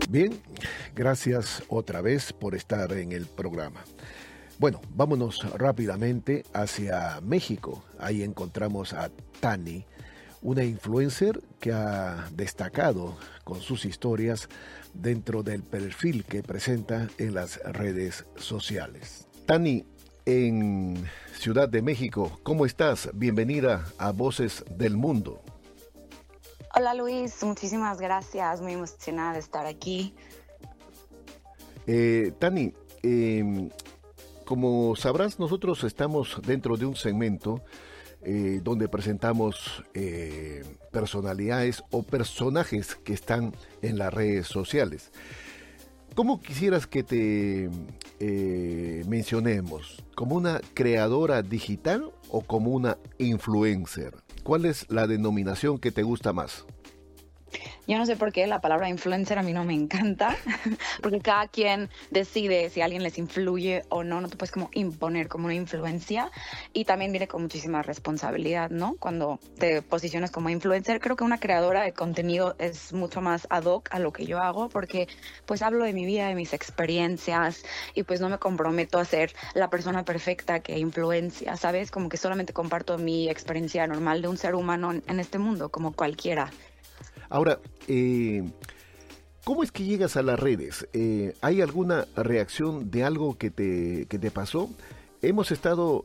Bien, gracias otra vez por estar en el programa. Bueno, vámonos rápidamente hacia México. Ahí encontramos a Tani, una influencer que ha destacado con sus historias dentro del perfil que presenta en las redes sociales. Tani, en Ciudad de México, ¿cómo estás? Bienvenida a Voces del Mundo. Hola Luis, muchísimas gracias, muy emocionada de estar aquí. Tani, como sabrás, nosotros estamos dentro de un segmento donde presentamos personalidades o personajes que están en las redes sociales. ¿Cómo quisieras que te mencionemos? ¿Como una creadora digital o como una influencer? ¿Cuál es la denominación que te gusta más? Yo no sé por qué la palabra influencer a mí no me encanta, porque cada quien decide si alguien les influye o no, no te puedes como imponer como una influencia y también viene con muchísima responsabilidad, ¿no? Cuando te posicionas como influencer, creo que una creadora de contenido es mucho más ad hoc a lo que yo hago porque pues hablo de mi vida, de mis experiencias y pues no me comprometo a ser la persona perfecta que influencia, ¿sabes? Como que solamente comparto mi experiencia normal de un ser humano en este mundo, como cualquiera. Ahora, ¿cómo es que llegas a las redes? ¿Hay alguna reacción de algo que te pasó? Hemos estado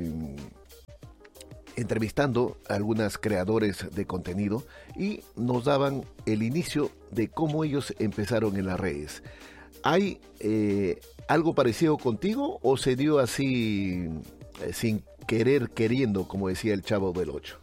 entrevistando a algunos creadores de contenido y nos daban el inicio de cómo ellos empezaron en las redes. ¿Hay algo parecido contigo o se dio así sin querer, queriendo, como decía el Chavo del Ocho?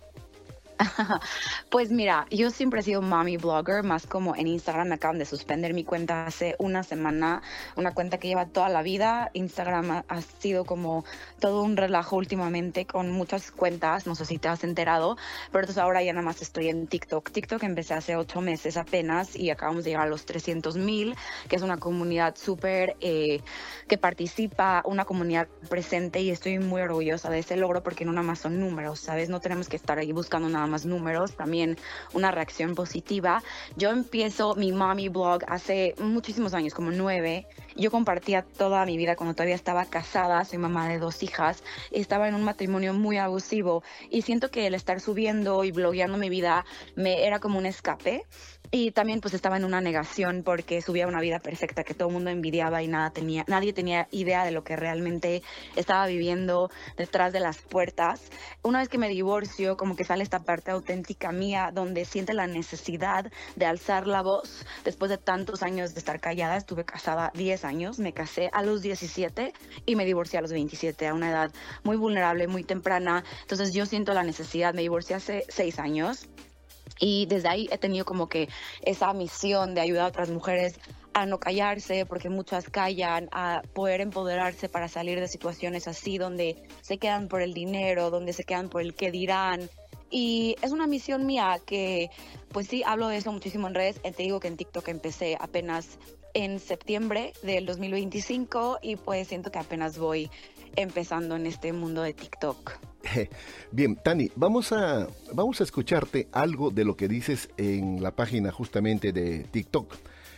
Pues mira, yo siempre he sido mommy blogger, más como en Instagram me acaban de suspender mi cuenta hace una semana, una cuenta que lleva toda la vida. Instagram ha sido como todo un relajo últimamente con muchas cuentas, no sé si te has enterado, pero entonces ahora ya nada más estoy en TikTok. TikTok empecé hace 8 meses apenas y acabamos de llegar a los 300,000, que es una comunidad súper que participa, una comunidad presente y estoy muy orgullosa de ese logro porque no nada más son números, ¿sabes? No tenemos que estar ahí buscando nada más números, también una reacción positiva. Yo empiezo mi mommy blog hace muchísimos años, como 9. Yo compartía toda mi vida cuando todavía estaba casada, soy mamá de 2 hijas, estaba en un matrimonio muy abusivo y siento que el estar subiendo y blogueando mi vida me era como un escape. Y también pues estaba en una negación porque subía una vida perfecta que todo el mundo envidiaba y nadie tenía idea de lo que realmente estaba viviendo detrás de las puertas. Una vez que me divorcio, como que sale esta parte auténtica mía donde siente la necesidad de alzar la voz. Después de tantos años de estar callada, estuve casada 10 años, me casé a los 17 y me divorcié a los 27, a una edad muy vulnerable, muy temprana. Entonces yo siento la necesidad, me divorcié hace 6 años. Y desde ahí he tenido como que esa misión de ayudar a otras mujeres a no callarse, porque muchas callan, a poder empoderarse para salir de situaciones así, donde se quedan por el dinero, donde se quedan por el qué dirán. Y es una misión mía que, pues sí, hablo de eso muchísimo en redes. Te digo que en TikTok empecé apenas en septiembre del 2025 y pues siento que apenas voy empezando en este mundo de TikTok. Bien, Tani, vamos a escucharte algo de lo que dices en la página justamente de TikTok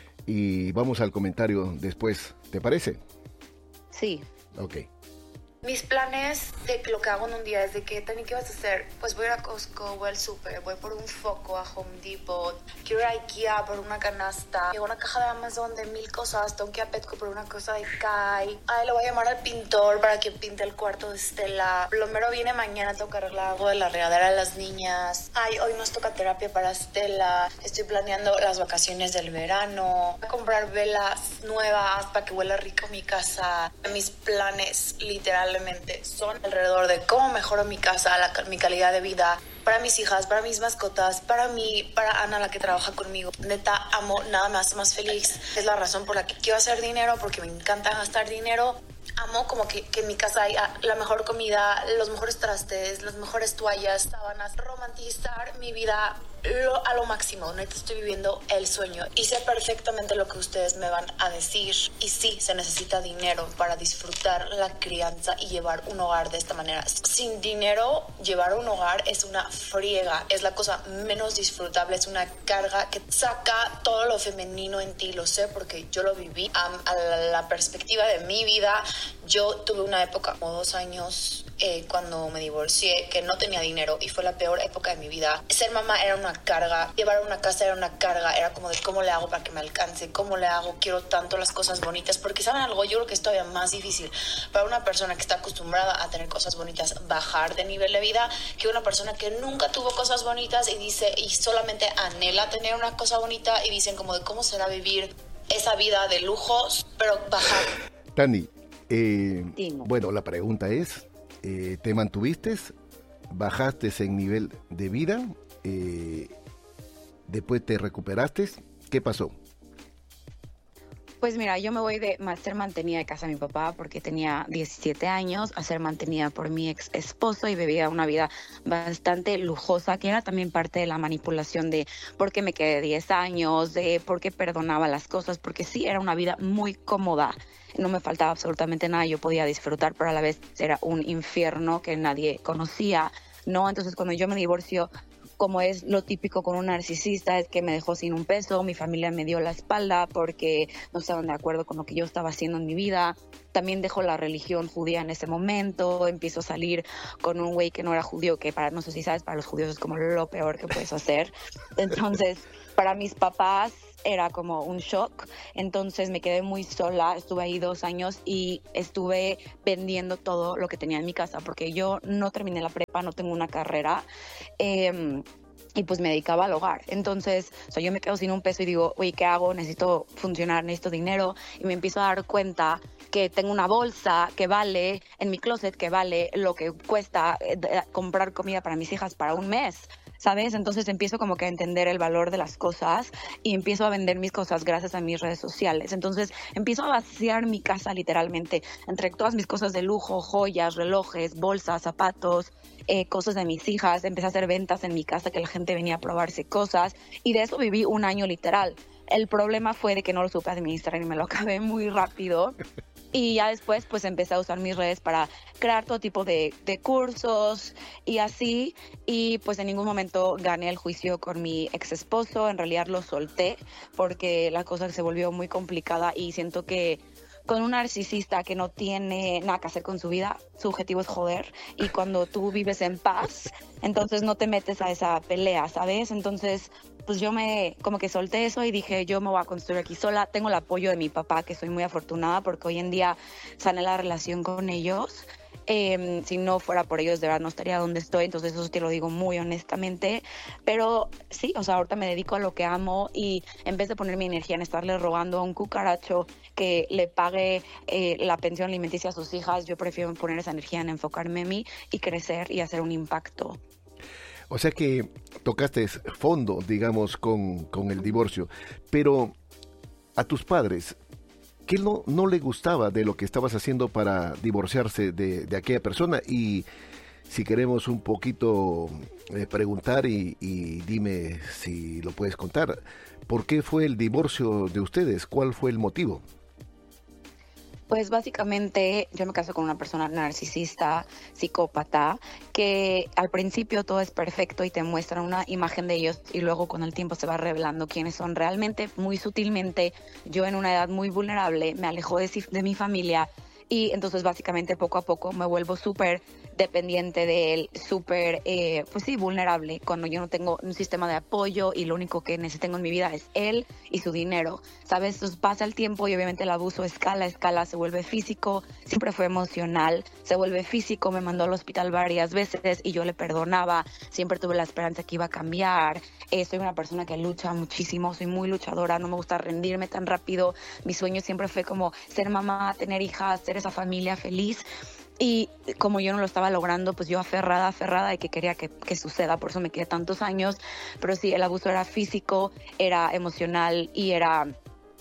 y vamos al comentario después, ¿te parece? Sí. Ok. Mis planes de lo que hago en un día es de que, Tani, ¿qué vas a hacer? Pues voy a ir a Costco, voy al súper, voy por un foco a Home Depot, quiero ir a Ikea por una canasta, llegó una caja de Amazon de 1000 cosas, tengo que ir a Petco por una cosa de Kai, le voy a llamar al pintor para que pinte el cuarto de Stella, plomero viene mañana, tengo que arreglar algo de la regadera de las niñas, hoy nos toca terapia para Stella, estoy planeando las vacaciones del verano, voy a comprar velas nuevas para que huela rico mi casa. Mis planes literalmente son alrededor de cómo mejoro mi casa, mi calidad de vida, para mis hijas, para mis mascotas, para mí, para Ana, la que trabaja conmigo. Neta, amo, nada me hace más feliz. Es la razón por la que quiero hacer dinero, porque me encanta gastar dinero. Amo como que en mi casa hay la mejor comida, los mejores trastes, las mejores toallas, sábanas. Romantizar mi vida a lo máximo, neta estoy viviendo el sueño y sé perfectamente lo que ustedes me van a decir. Y sí, se necesita dinero para disfrutar la crianza y llevar un hogar de esta manera. Sin dinero, llevar un hogar es una friega, es la cosa menos disfrutable, es una carga que saca todo lo femenino en ti, lo sé porque yo lo viví. A la perspectiva de mi vida, yo tuve una época como 2 años cuando me divorcié, que no tenía dinero y fue la peor época de mi vida. Ser mamá era una carga, llevar una casa era una carga, era como de cómo le hago para que me alcance, cómo le hago, quiero tanto las cosas bonitas, porque ¿saben algo? Yo creo que es todavía más difícil para una persona que está acostumbrada a tener cosas bonitas bajar de nivel de vida que una persona que nunca tuvo cosas bonitas y dice y solamente anhela tener una cosa bonita y dicen como de cómo será vivir esa vida de lujos, pero bajar. Tani, bueno, la pregunta es, ¿te mantuviste? ¿Bajaste en nivel de vida? ¿Después te recuperaste? ¿Qué pasó? Pues mira, yo me voy de ser mantenida de casa de mi papá porque tenía 17 años a ser mantenida por mi ex esposo y vivía una vida bastante lujosa, que era también parte de la manipulación de por qué me quedé 10 años, de por qué perdonaba las cosas, porque sí, era una vida muy cómoda. No me faltaba absolutamente nada, yo podía disfrutar, pero a la vez era un infierno que nadie conocía, ¿no? Entonces cuando yo me divorcio, como es lo típico con un narcisista, es que me dejó sin un peso, mi familia me dio la espalda porque no estaban de acuerdo con lo que yo estaba haciendo en mi vida. También dejó la religión judía en ese momento, empiezo a salir con un güey que no era judío, que no sé si sabes, para los judíos es como lo peor que puedes hacer. Entonces, para mis papás era como un shock, entonces me quedé muy sola, estuve ahí 2 años y estuve vendiendo todo lo que tenía en mi casa, porque yo no terminé la prepa, no tengo una carrera, y pues me dedicaba al hogar. Entonces, yo me quedo sin un peso y digo, oye, ¿qué hago? Necesito funcionar, necesito dinero, y me empiezo a dar cuenta que tengo una bolsa que vale, en mi closet, que vale lo que cuesta comprar comida para mis hijas para un mes, ¿sabes? Entonces empiezo como que a entender el valor de las cosas y empiezo a vender mis cosas gracias a mis redes sociales. Entonces empiezo a vaciar mi casa literalmente, entre todas mis cosas de lujo, joyas, relojes, bolsas, zapatos, cosas de mis hijas. Empecé a hacer ventas en mi casa, que la gente venía a probarse cosas, y de eso viví 1 año literal. El problema fue de que no lo supe administrar y me lo acabé muy rápido. Y ya después pues empecé a usar mis redes para crear todo tipo de cursos y así, y pues en ningún momento gané el juicio con mi ex esposo. En realidad lo solté porque la cosa se volvió muy complicada y siento que con un narcisista que no tiene nada que hacer con su vida, su objetivo es joder, y cuando tú vives en paz, entonces no te metes a esa pelea, ¿sabes? Entonces pues yo como que solté eso y dije, yo me voy a construir aquí sola. Tengo el apoyo de mi papá, que soy muy afortunada porque hoy en día sané la relación con ellos. Si no fuera por ellos, de verdad no estaría donde estoy, entonces eso te lo digo muy honestamente. Pero sí, ahorita me dedico a lo que amo, y en vez de poner mi energía en estarle rogando a un cucaracho que le pague la pensión alimenticia a sus hijas, yo prefiero poner esa energía en enfocarme en mí y crecer y hacer un impacto. O sea que tocaste fondo, digamos, con el divorcio, pero a tus padres, ¿qué no le gustaba de lo que estabas haciendo para divorciarse de aquella persona? Y si queremos un poquito preguntar y dime si lo puedes contar, ¿por qué fue el divorcio de ustedes? ¿Cuál fue el motivo? Pues básicamente yo me caso con una persona narcisista, psicópata, que al principio todo es perfecto y te muestran una imagen de ellos, y luego con el tiempo se va revelando quiénes son realmente. Muy sutilmente, yo en una edad muy vulnerable me alejo de mi familia, y entonces básicamente poco a poco me vuelvo súper dependiente de él, súper, pues sí, vulnerable, cuando yo no tengo un sistema de apoyo y lo único que tengo en mi vida es él y su dinero, ¿sabes? Entonces pasa el tiempo y obviamente el abuso escala, se vuelve físico, siempre fue emocional, se vuelve físico, me mandó al hospital varias veces y yo le perdonaba, siempre tuve la esperanza que iba a cambiar. Soy una persona que lucha muchísimo, soy muy luchadora, no me gusta rendirme tan rápido. Mi sueño siempre fue como ser mamá, tener hijas, ser esa familia feliz. Y como yo no lo estaba logrando, pues yo aferrada y que quería que suceda, por eso me quedé tantos años. Pero sí, el abuso era físico, era emocional y era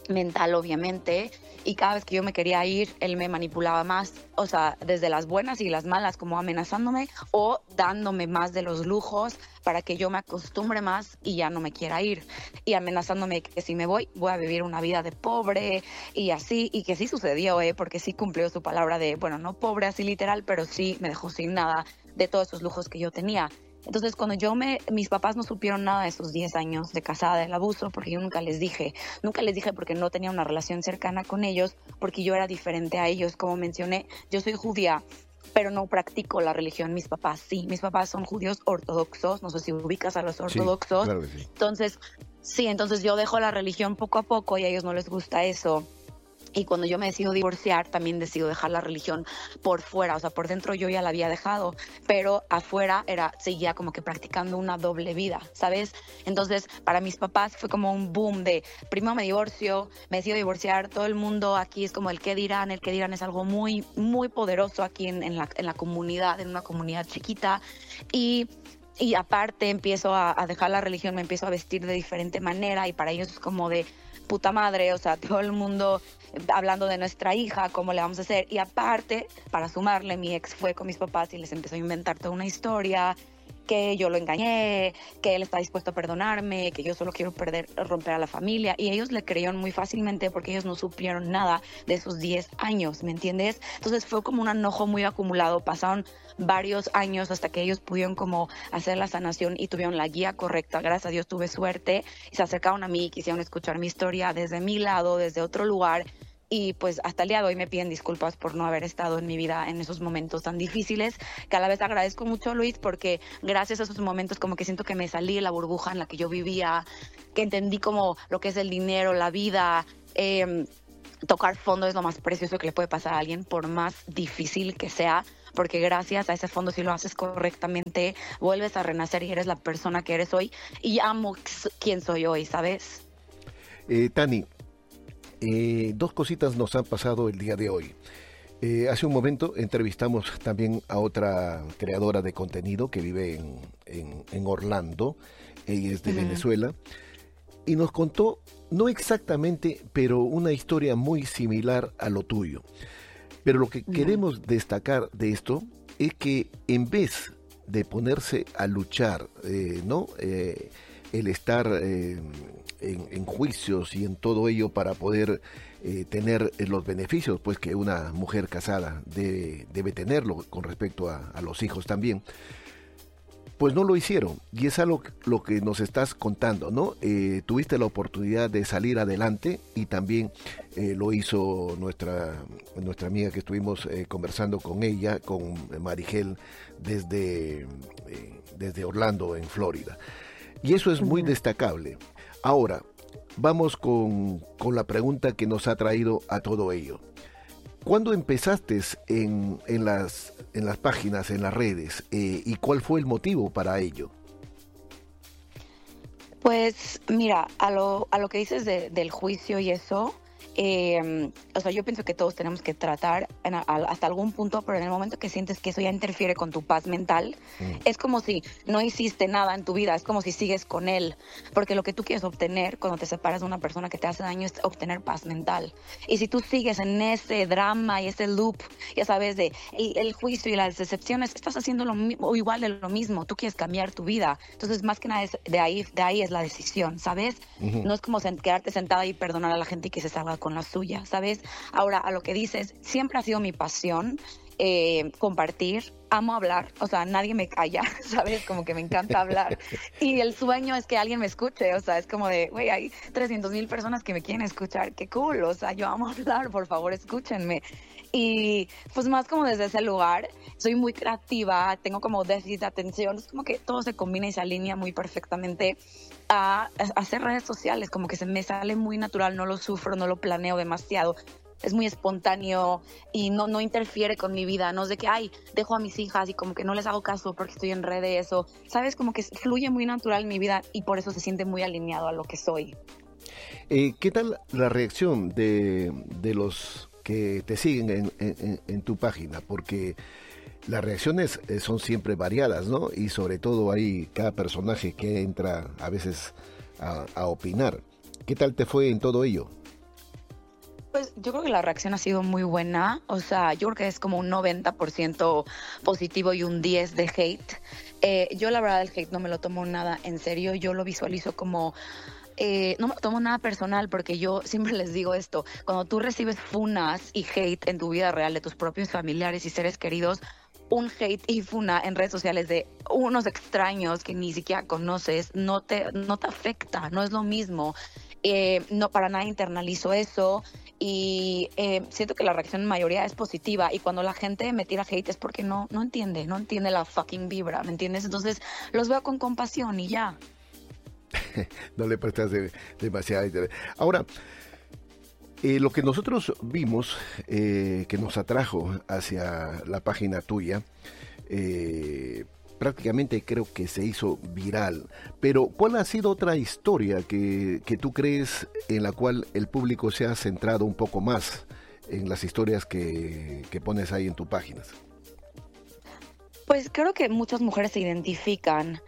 mental, obviamente, y cada vez que yo me quería ir, él me manipulaba más, o sea, desde las buenas y las malas, como amenazándome o dándome más de los lujos para que yo me acostumbre más y ya no me quiera ir, y amenazándome que si me voy a vivir una vida de pobre y así, y que sí sucedió, porque sí cumplió su palabra de, bueno, no pobre así literal, pero sí me dejó sin nada de todos esos lujos que yo tenía. Entonces, cuando mis papás no supieron nada de esos 10 años de casada, del abuso, porque yo nunca les dije porque no tenía una relación cercana con ellos, porque yo era diferente a ellos. Como mencioné, yo soy judía, pero no practico la religión. Mis papás sí, mis papás son judíos ortodoxos, no sé si ubicas a los ortodoxos. Sí, claro que sí. Entonces yo dejo la religión poco a poco y a ellos no les gusta eso. Y cuando yo me decido divorciar, también decido dejar la religión por fuera. O sea, por dentro yo ya la había dejado, pero afuera seguía como que practicando una doble vida, ¿sabes? Entonces, para mis papás fue como un boom de, primero me decido divorciar, todo el mundo aquí es como el qué dirán es algo muy, muy poderoso aquí en la comunidad, en una comunidad chiquita. Y aparte empiezo a dejar la religión, me empiezo a vestir de diferente manera y para ellos es como de puta madre, o sea, todo el mundo hablando de nuestra hija, cómo le vamos a hacer. Y aparte, para sumarle, mi ex fue con mis papás y les empezó a inventar toda una historia, que yo lo engañé, que él está dispuesto a perdonarme, que yo solo quiero romper a la familia. Y ellos le creyeron muy fácilmente porque ellos no supieron nada de esos 10 años, ¿me entiendes? Entonces fue como un enojo muy acumulado. Pasaron varios años hasta que ellos pudieron como hacer la sanación y tuvieron la guía correcta. Gracias a Dios tuve suerte y se acercaron a mí y quisieron escuchar mi historia desde mi lado, desde otro lugar. Y pues hasta el día de hoy me piden disculpas por no haber estado en mi vida en esos momentos tan difíciles, que a la vez agradezco mucho, Luis, porque gracias a esos momentos como que siento que me salí de la burbuja en la que yo vivía, que entendí como lo que es el dinero, la vida. Tocar fondo es lo más precioso que le puede pasar a alguien, por más difícil que sea, porque gracias a ese fondo, si lo haces correctamente, vuelves a renacer y eres la persona que eres hoy, y amo quién soy hoy, ¿sabes? Tani, dos cositas nos han pasado el día de hoy. Hace un momento entrevistamos también a otra creadora de contenido que vive en Orlando. Ella es de Venezuela y nos contó, no exactamente, pero una historia muy similar a lo tuyo. Pero lo que queremos destacar de esto es que en vez de ponerse a luchar, el estar en juicios y en todo ello para poder tener los beneficios pues que una mujer casada debe tenerlo con respecto a los hijos también, pues no lo hicieron. Y es algo lo que nos estás contando, ¿no? Tuviste la oportunidad de salir adelante y también lo hizo nuestra amiga que estuvimos conversando con ella, con Marigel, desde Orlando, en Florida. Y eso es muy destacable. Ahora, vamos con la pregunta que nos ha traído a todo ello. ¿Cuándo empezaste en las páginas, en las redes? ¿Y cuál fue el motivo para ello? Pues mira, a lo que dices del juicio y eso, o sea, yo pienso que todos tenemos que tratar hasta algún punto, pero en el momento que sientes que eso ya interfiere con tu paz mental, es como si no hiciste nada en tu vida, es como si sigues con él, porque lo que tú quieres obtener cuando te separas de una persona que te hace daño es obtener paz mental. Y si tú sigues en ese drama y ese loop, ya sabes, de el juicio y las decepciones, estás haciendo lo mismo, o igual de lo mismo, tú quieres cambiar tu vida. Entonces, más que nada, de ahí es la decisión, ¿sabes? No es como quedarte sentada y perdonar a la gente y que se salga con la suya, ¿sabes? Ahora, a lo que dices, siempre ha sido mi pasión compartir, amo hablar, o sea, nadie me calla, ¿sabes? Como que me encanta hablar. Y el sueño es que alguien me escuche, o sea, es como de, güey, hay 300,000 personas que me quieren escuchar, qué cool, o sea, yo amo hablar, por favor, escúchenme. Y pues más como desde ese lugar, soy muy creativa, tengo como déficit de atención, es como que todo se combina y se alinea muy perfectamente a hacer redes sociales, como que se me sale muy natural, no lo sufro, no lo planeo demasiado. Es muy espontáneo y no interfiere con mi vida, no es de que, dejo a mis hijas y como que no les hago caso porque estoy en redes o, ¿sabes? Como que fluye muy natural en mi vida y por eso se siente muy alineado a lo que soy. ¿Qué tal la reacción de los que te siguen en tu página? Porque las reacciones son siempre variadas, ¿no? Y sobre todo hay cada personaje que entra a veces a opinar. ¿Qué tal te fue en todo ello? Pues yo creo que la reacción ha sido muy buena, o sea, yo creo que es como un 90% positivo y un 10 de hate. Yo la verdad el hate no me lo tomo nada en serio, yo lo visualizo como no me lo tomo nada personal porque yo siempre les digo esto, cuando tú recibes funas y hate en tu vida real de tus propios familiares y seres queridos, un hate y funa en redes sociales de unos extraños que ni siquiera conoces, no te afecta, no es lo mismo. No para nada internalizo eso y siento que la reacción en mayoría es positiva y cuando la gente me tira hate es porque no entiende la fucking vibra, ¿me entiendes? Entonces los veo con compasión y ya. No le prestas demasiada interés. Ahora, lo que nosotros vimos que nos atrajo hacia la página tuya, prácticamente creo que se hizo viral. Pero, ¿cuál ha sido otra historia que tú crees en la cual el público se ha centrado un poco más en las historias que pones ahí en tus páginas? Pues creo que muchas mujeres se identifican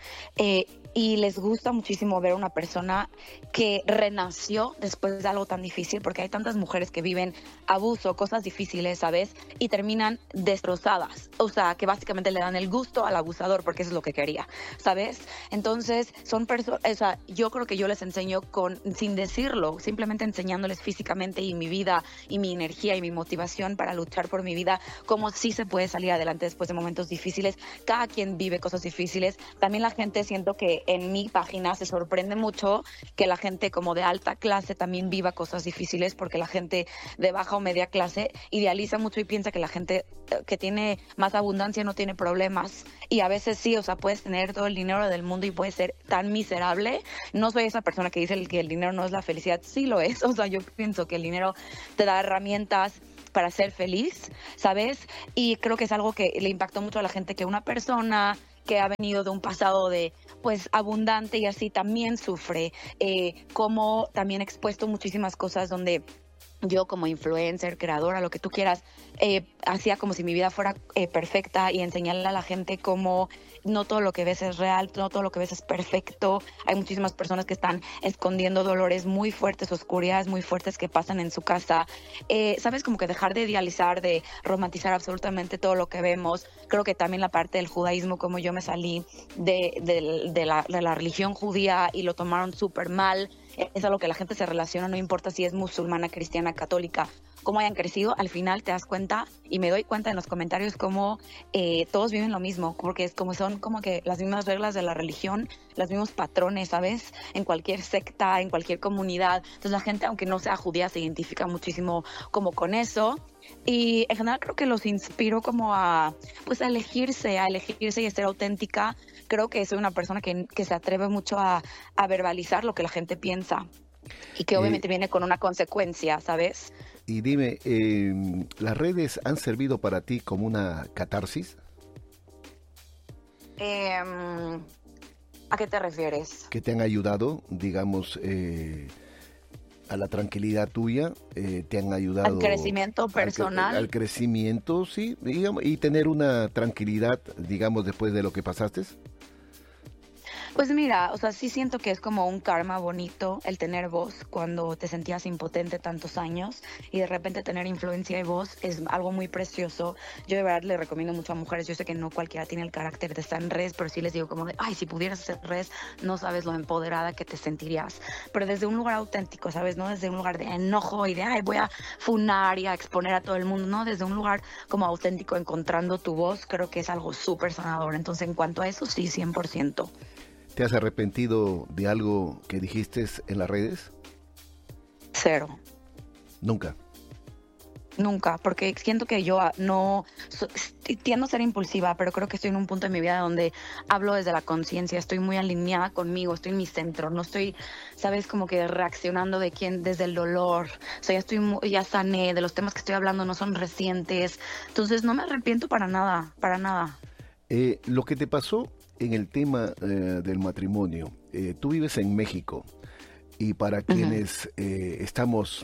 y les gusta muchísimo ver a una persona que renació después de algo tan difícil, porque hay tantas mujeres que viven abuso, cosas difíciles, ¿sabes? Y terminan destrozadas, o sea, que básicamente le dan el gusto al abusador porque eso es lo que quería, ¿sabes? Entonces, son personas, o sea, yo creo que yo les enseño sin decirlo, simplemente enseñándoles físicamente y mi vida y mi energía y mi motivación para luchar por mi vida, cómo sí se puede salir adelante después de momentos difíciles. Cada quien vive cosas difíciles. También la gente, siento que en mi página se sorprende mucho que la gente como de alta clase también viva cosas difíciles, porque la gente de baja o media clase idealiza mucho y piensa que la gente que tiene más abundancia no tiene problemas. Y a veces sí, o sea, puedes tener todo el dinero del mundo y puedes ser tan miserable. No soy esa persona que dice que el dinero no es la felicidad. Sí lo es. O sea, yo pienso que el dinero te da herramientas para ser feliz, ¿sabes? Y creo que es algo que le impactó mucho a la gente, que una persona que ha venido de un pasado de pues abundante y así también sufre, como también he expuesto muchísimas cosas donde yo como influencer, creadora, lo que tú quieras, hacía como si mi vida fuera perfecta y enseñarle a la gente cómo no todo lo que ves es real, no todo lo que ves es perfecto. Hay muchísimas personas que están escondiendo dolores muy fuertes, oscuridades muy fuertes que pasan en su casa. ¿Sabes? Como que dejar de idealizar, de romantizar absolutamente todo lo que vemos. Creo que también la parte del judaísmo, como yo me salí de la religión judía y lo tomaron súper mal. Es a lo que la gente se relaciona, no importa si es musulmana, cristiana, católica, cómo hayan crecido, al final te das cuenta y me doy cuenta en los comentarios cómo todos viven lo mismo, porque es como son como que las mismas reglas de la religión, los mismos patrones, ¿sabes? En cualquier secta, en cualquier comunidad. Entonces la gente, aunque no sea judía, se identifica muchísimo como con eso. Y en general creo que los inspiro como a elegirse y a ser auténtica. Creo que soy una persona que se atreve mucho a verbalizar lo que la gente piensa y que obviamente viene con una consecuencia, ¿sabes? Y dime, ¿las redes han servido para ti como una catarsis? ¿A qué te refieres? ¿Que te han ayudado, digamos, a la tranquilidad tuya? ¿Te han ayudado al crecimiento personal? Al crecimiento, sí, digamos, y tener una tranquilidad, digamos, después de lo que pasaste. Pues mira, o sea, sí siento que es como un karma bonito el tener voz cuando te sentías impotente tantos años y de repente tener influencia y voz es algo muy precioso. Yo de verdad le recomiendo mucho a mujeres. Yo sé que no cualquiera tiene el carácter de estar en redes, pero sí les digo como de, ay, si pudieras hacer redes, no sabes lo empoderada que te sentirías. Pero desde un lugar auténtico, ¿sabes? No desde un lugar de enojo y de, ay, voy a funar y a exponer a todo el mundo. No, desde un lugar como auténtico, encontrando tu voz, creo que es algo súper sanador. Entonces, en cuanto a eso, sí, 100%. ¿Te has arrepentido de algo que dijiste en las redes? Cero. Nunca. Nunca, porque siento que yo tiendo a ser impulsiva, pero creo que estoy en un punto de mi vida donde hablo desde la conciencia, estoy muy alineada conmigo, estoy en mi centro, no estoy, sabes, como que reaccionando desde el dolor. O sea, ya sané, de los temas que estoy hablando no son recientes, entonces no me arrepiento para nada, para nada. Lo que te pasó en el tema del matrimonio, tú vives en México y para quienes estamos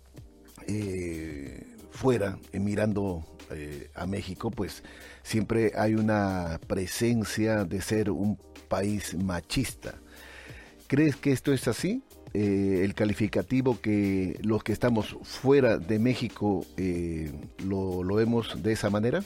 fuera, mirando a México, pues siempre hay una presencia de ser un país machista. ¿Crees que esto es así el calificativo que los que estamos fuera de México lo vemos de esa manera?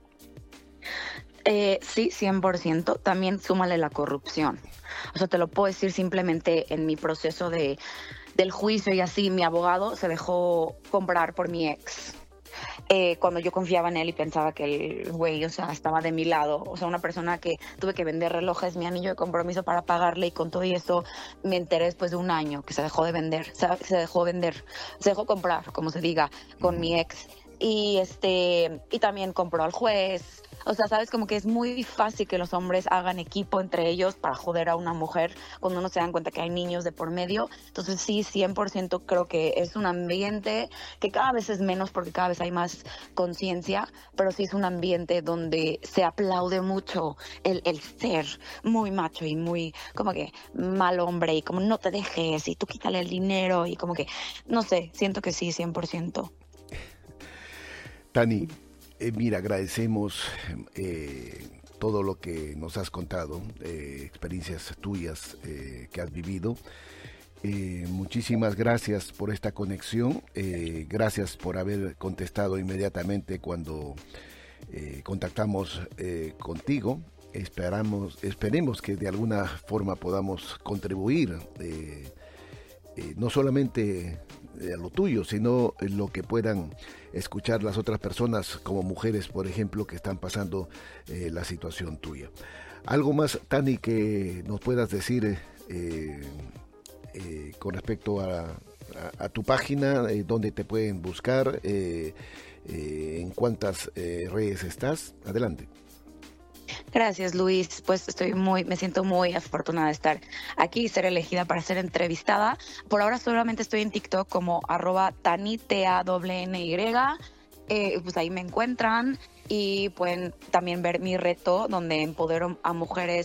Sí, 100%. También súmale la corrupción. O sea, te lo puedo decir simplemente en mi proceso del juicio y así, mi abogado se dejó comprar por mi ex. Cuando yo confiaba en él y pensaba que el güey, o sea, estaba de mi lado. O sea, una persona que tuve que vender relojes, mi anillo de compromiso para pagarle, y con todo y eso me enteré después de un año que se dejó de vender, se dejó comprar, como se diga, con mi ex. Y también compró al juez. O sea, sabes, como que es muy fácil que los hombres hagan equipo entre ellos para joder a una mujer cuando no se dan cuenta que hay niños de por medio. Entonces sí, 100% creo que es un ambiente que cada vez es menos porque cada vez hay más conciencia, pero sí es un ambiente donde se aplaude mucho el ser muy macho y muy como que mal hombre, y como no te dejes y tú quítale el dinero, y como que, no sé, siento que sí, 100%. Tani, mira, agradecemos todo lo que nos has contado, experiencias tuyas que has vivido. Muchísimas gracias por esta conexión, gracias por haber contestado inmediatamente cuando contactamos contigo. Esperemos que de alguna forma podamos contribuir, no solamente a lo tuyo, sino lo que puedan escuchar las otras personas, como mujeres, por ejemplo, que están pasando la situación tuya. ¿Algo más, Tani, que nos puedas decir con respecto a tu página, donde te pueden buscar, en cuántas redes estás? Adelante. Gracias, Luis. Pues me siento muy afortunada de estar aquí y ser elegida para ser entrevistada. Por ahora solamente estoy en TikTok como @Tani, TANNY. Pues ahí me encuentran y pueden también ver mi reto donde empodero a mujeres